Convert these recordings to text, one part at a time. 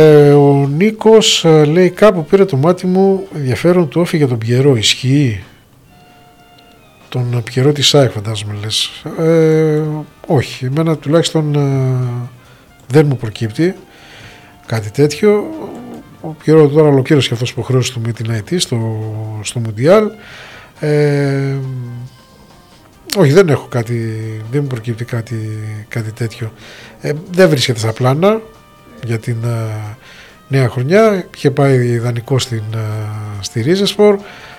Ο Νίκος λέει κάπου πήρε το μάτι μου ενδιαφέρον του Όφη για τον Πιερό. Ισχύει? Τον Πιερό της ΣΑΕΚ φαντάζομαι λες. Όχι, εμένα τουλάχιστον δεν μου προκύπτει κάτι τέτοιο. Ο Πιερό τώρα ολοκλήρωσε και αυτός που υποχρέωσε του με την ΑΕΤ στο Μουντιάλ. Όχι, δεν έχω κάτι, δεν μου προκύπτει κάτι τέτοιο. Δεν βρίσκεται στα πλάνα για την νέα χρονιά. Είχε πάει δανεικό στη Rizespor.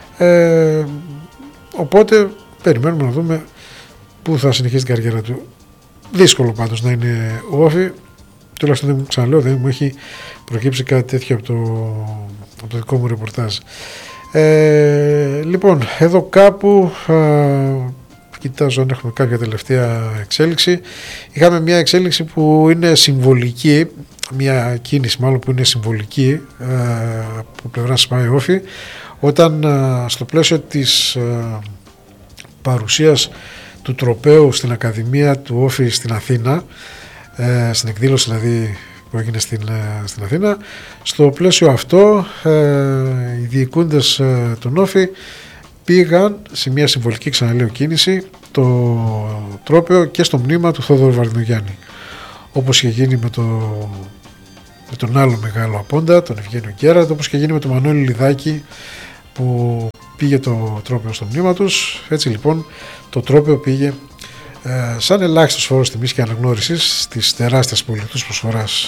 Οπότε περιμένουμε να δούμε πού θα συνεχίσει την καριέρα του. Δύσκολο πάντως να είναι ο Όφη. Τουλάχιστον δεν μου ξαναλέω, δεν μου έχει προκύψει κάτι τέτοιο από το δικό μου ρεπορτάζ. Λοιπόν, εδώ κάπου κοιτάζω αν έχουμε κάποια τελευταία εξέλιξη. Είχαμε μια εξέλιξη που είναι συμβολική, μια κίνηση μάλλον που είναι συμβολική από πλευρά ΣΠΑΕ Όφη, όταν στο πλαίσιο της παρουσίας του τροπαίου στην Ακαδημία του Όφη στην Αθήνα, στην εκδήλωση δηλαδή που έγινε στην Αθήνα, στο πλαίσιο αυτό οι διοικούντες των Όφη πήγαν σε μια συμβολική, ξαναλέω, κίνηση το τρόπαιο και στο μνήμα του Θόδωρου Βαρδινογιάννη, όπως είχε γίνει με τον άλλο μεγάλο απόντα, τον Ευγένιο Γκέραντ, όπως είχε γίνει με τον Μανώλη Λιδάκη που πήγε το τρόπαιο στο μνήμα τους. Έτσι λοιπόν το τρόπαιο πήγε σαν ελάχιστος φόρος τιμής και αναγνώρισης της τεράστιας πολιτικής προσφοράς